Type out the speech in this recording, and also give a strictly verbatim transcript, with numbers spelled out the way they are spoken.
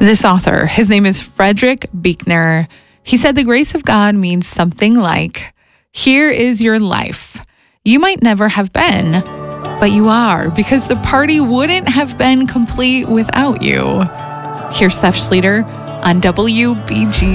This author, his name is Frederick Buechner. He said the grace of God means something like, here is your life. You might never have been, but you are, because the party wouldn't have been complete without you. Here's Steph Schlueter on W B G.